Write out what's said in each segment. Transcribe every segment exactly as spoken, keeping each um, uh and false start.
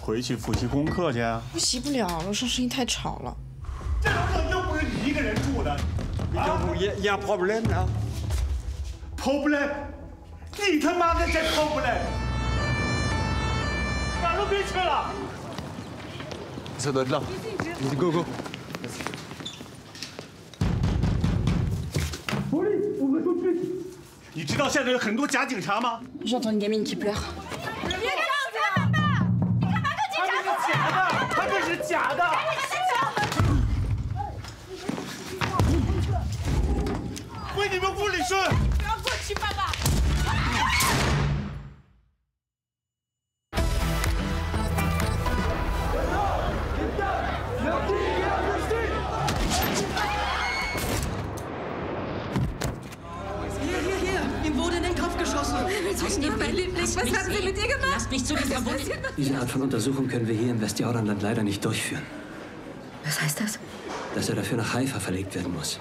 回去复习功课去。 复习不了，楼上声音太吵了。 这楼上又不是你一个人住的。 啊，也也 problem 啊 ？problem？ 你他妈的才 problem！ 哪都别去了。 Ça doit être là. Go go. Police, ouvre tout de suite！ 你知道现在有很多假警察吗 J'entends une gamine qui pleure。 他这是假的！为你们屋里顺！ 不要过去，爸爸！ Mein Liebling, was haben Sie mit ihr gemacht? Lass mich zu dieser Wohnung. Diese Art von Untersuchung können wir hier im Westjordanland leider nicht durchführen. Was heißt das? Dass er dafür nach Haifa verlegt werden muss.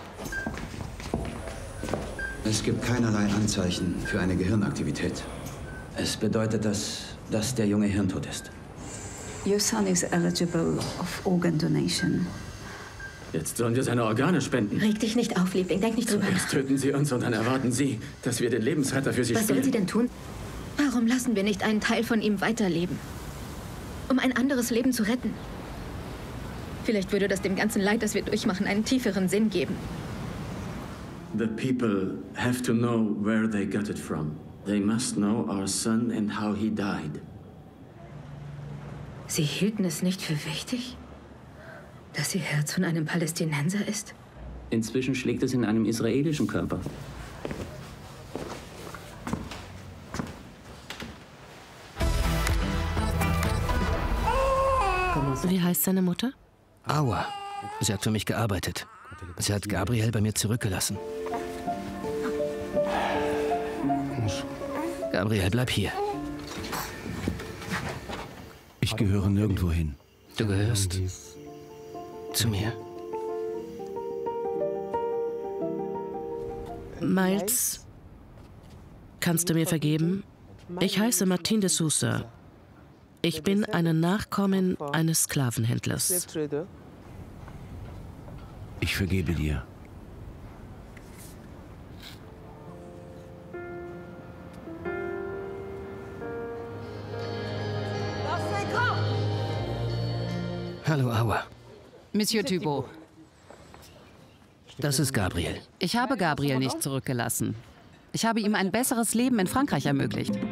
Es gibt keinerlei Anzeichen für eine Gehirnaktivität. Es bedeutet, dass, dass der Junge hirntot ist. Your son is eligible of organ donation. Jetzt sollen wir seine Organe spenden. Reg dich nicht auf, Liebling. Denk nicht drüber nach. Jetzt töten Sie uns und dann erwarten Sie, dass wir den Lebensretter für Sie Was spielen. soll sie denn tun? Warum lassen wir nicht einen Teil von ihm weiterleben? Um ein anderes Leben zu retten. Vielleicht würde das dem ganzen Leid, das wir durchmachen, einen tieferen Sinn geben. The people have to know where they got it from. They must know our son and how he died. Sie hielten es nicht für wichtig, dass ihr Herz von einem Palästinenser ist? Inzwischen schlägt es in einem israelischen Körper. Wie heißt seine Mutter? Awa. Sie hat für mich gearbeitet. Sie hat Gabriel bei mir zurückgelassen. Gabriel, bleib hier. Ich gehöre nirgendwo hin. Du gehörst zu mir. Miles, kannst du mir vergeben? Ich heiße Martin de Sousa. Ich bin eine Nachkommin eines Sklavenhändlers. Ich vergebe dir. Hallo, Awa. Monsieur Thibault. Das ist Gabriel. Ich habe Gabriel nicht zurückgelassen. Ich habe ihm ein besseres Leben in Frankreich ermöglicht.